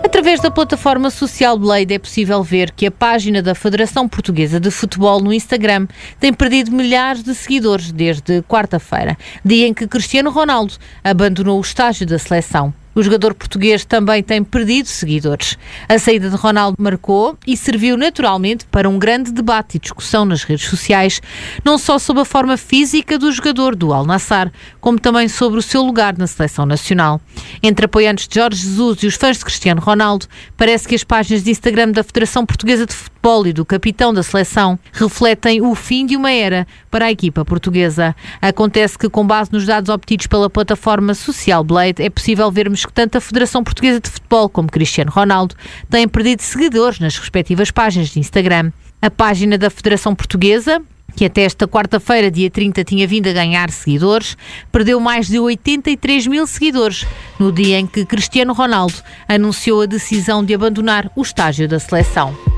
Através da plataforma social Blade é possível ver que a página da Federação Portuguesa de Futebol no Instagram tem perdido milhares de seguidores desde quarta-feira, dia em que Cristiano Ronaldo abandonou o estágio da seleção. O jogador português também tem perdido seguidores. A saída de Ronaldo marcou e serviu naturalmente para um grande debate e discussão nas redes sociais, não só sobre a forma física do jogador do Al Nassr, como também sobre o seu lugar na seleção nacional. Entre apoiantes de Jorge Jesus e os fãs de Cristiano Ronaldo, parece que as páginas de Instagram da Federação Portuguesa de Futebol e do capitão da seleção refletem o fim de uma era para a equipa portuguesa. Acontece que, com base nos dados obtidos pela plataforma social Blade, é possível vermos que tanto a Federação Portuguesa de Futebol como Cristiano Ronaldo têm perdido seguidores nas respectivas páginas de Instagram. A página da Federação Portuguesa, que até esta quarta-feira, dia 30, tinha vindo a ganhar seguidores, perdeu mais de 83 mil seguidores no dia em que Cristiano Ronaldo anunciou a decisão de abandonar o estágio da seleção.